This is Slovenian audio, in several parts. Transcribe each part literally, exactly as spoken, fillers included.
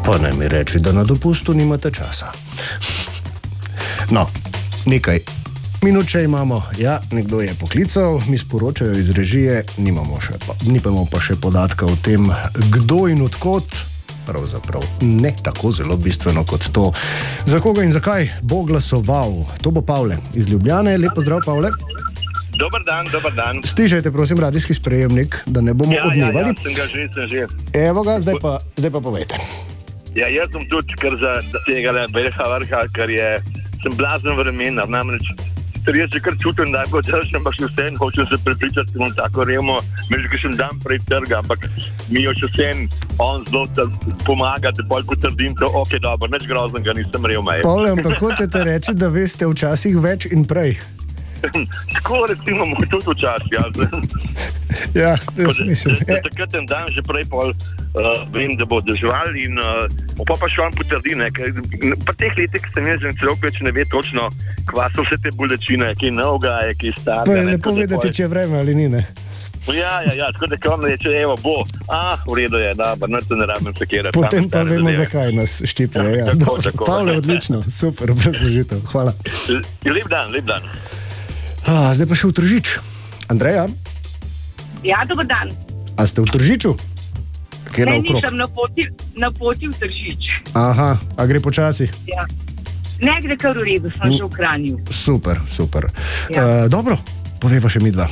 Pa ne mi reči, da na dopustu nimate časa. No, nekaj minut še imamo. Ja, nekdo je poklical, mi sporočajo iz režije, nimamo še, pa, nimamo pa še podatka o tem, kdo in odkot. Pravzaprav ne tako zelo bistveno kot to. Za koga in zakaj bo glasoval? To bo Pavle iz Ljubljane. Lep pozdrav, Pavle. Dobar dan, dobar dan. Stižajte, prosim, radijski sprejemnik, da ne bomo ja, odmevali. Ja, ja, sem ga že, sem že. Evo ga, zdaj pa, zdaj pa povejte. Ja, jaz sem tudi kar za tega Velika Vrha, ker je, sem blazen vremenar, namreč jaz že kar čutim, da bo držam, ampak še vsem hočem se prepričati, da bom tako remo, me že še dan prej trga, ampak mi jo še vsem on zelo pomaga, da bolj potrdim to, ok, dobro, nič groznega, nisem rema. Pavle, ampak hočete reči, da veste včasih več in prej? Tako recimo tudi včasih, ja. Ja, mislim. Takrat en dan že prej pol uh, vem, da bo dežval in uh, pa pa še on potrdi, ne, ker pa teh letih sem jaz že celo več ne ve točno, kva so vse te bolečine, ki noga je, ki starga. Pa je lepo vedeti, če je vreme ali ni, ne? Ja, ja, ja, tako da ko on reče, evo, bo, a, v redu je, da, pa ne se ne rabim sekirati. Potem pa vemo, zakaj nas štipljajo. Ja, tako, tako. Pavle, odlično, super, obrazložitev, hvala. Lep dan, lep dan. A, zdaj pa še v Tržič. Andreja? Ja, dober dan. A ste v Tržiču? Kje ne, naokrog? nisem na poti, na poti v Tržič. Aha, a gre počasi? Ja. Ne gre kar v redu, sem že v Kranju. Super, super. Ja. E, dobro, poveva še mi dva.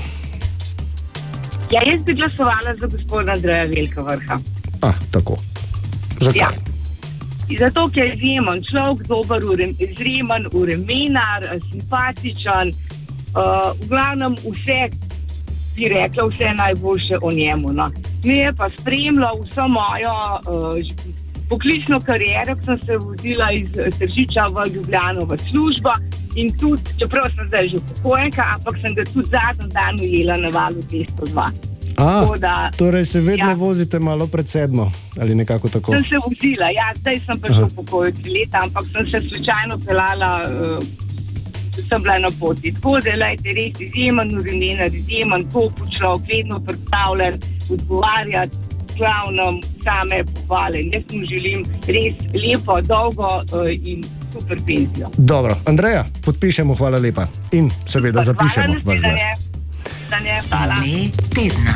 Ja, jaz bi glasovala za gospoda Andreja Velika Vrha. A, tako. Zakaj? Ja. Zato, ker je izjemen človek, dober, izjemen, uremenar, simpatičen, uh, v glavnem vse, bi rekla, vse najboljše o njemu. No. Mi je pa spremljal vso mojo uh, poklicno kariero, ko sem se vozila iz Tržiča v Ljubljano v službo in tudi, čeprav sem zdaj že upokojenka, ampak sem ga tudi zadnji dan ujela na valu dvesto dva. A, da, torej se vedno ja. vozite malo pred sedmo, ali nekako tako? Sem se vozila, ja, zdaj sem pa še upokojenci leta, ampak sem se slučajno pelala, uh, sem bila na poti. Tako da, lejte, res izjemen uremenar, izjemen topu človek, vedno predstavljen, odgovarjati, glavnom, same pohvale. Jaz mu želim res lepo, dolgo uh, in super penzijo. Dobro, Andreja, podpišemo, hvala lepa. In seveda pa zapišemo vaš glas. Hvala. Ime tedna.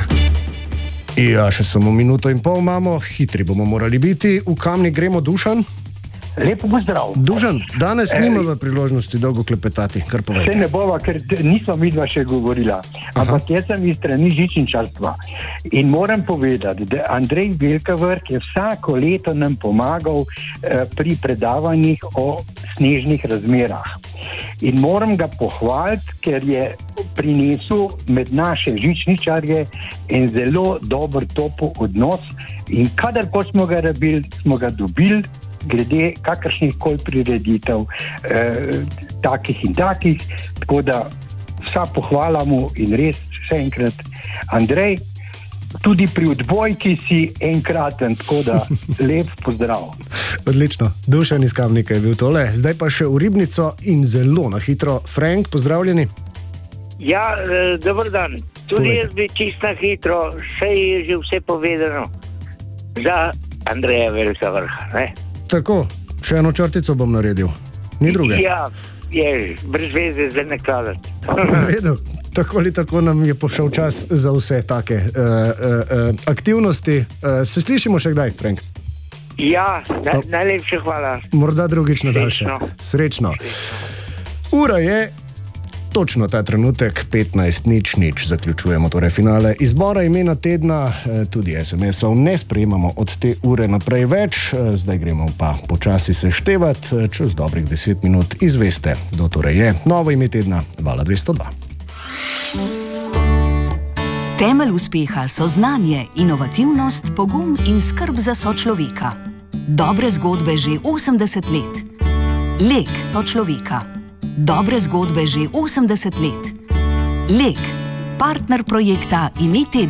Ja, še samo minuto in pol imamo, hitri bomo morali biti. V Kamnik gremo, Dušan? Lepo pozdrav. Dušan, danes nimamo priložnosti dolgo klepetati, kar povejte. Vse ne bova, ker nismo midva še govorila. Ampak jaz sem iz strani žičničarstva. In moram povedati, da Andrej Velika Vrh je vsako leto nam pomagal eh, pri predavanjih o snežnih razmerah. In moram ga pohvaliti, ker je prinesel med naše žičničarje en zelo dober topel odnos in kadarko smo ga rabili, smo ga dobili glede kakršnih koli prireditev, eh, takih in takih, tako da vsa pohvala mu in res še enkrat Andrej, tudi pri odbojki si enkraten, tako da lep pozdrav. Odlično, Dušan iz Kamnika je bil tole. Zdaj pa še v Ribnico in zelo na hitro. Frank, pozdravljeni. Ja, eh, dober dan. Tudi jaz bi čisto na hitro, še je že vse povedano za Andreja Velika Vrha, ne? Tako, še eno črtico bom naredil. Ni druge? Ja, je, brez veze za nekladati. V redu, tako ali tako nam je pošel čas za vse take uh, uh, uh, aktivnosti. Uh, se slišimo še kdaj, Frank? Ja, na, najlepše hvala. Morda drugič nadaljše. Srečno. Srečno. Ura je točno ta trenutek, petnajst nič nič, zaključujemo torej finale izbora imena tedna, tudi es em esov ne sprejemamo od te ure naprej več, zdaj gremo pa počasi seštevati, čez dobrih deset minut izveste, kdo torej je novo ime tedna Vala dvesto dva. Temelj uspeha so znanje, inovativnost, pogum in skrb za sočloveka. Dobre zgodbe že osemdeset let. Lek od človeka. Dobre zgodbe že osemdeset let. Lek, partner projekta Ime tedna.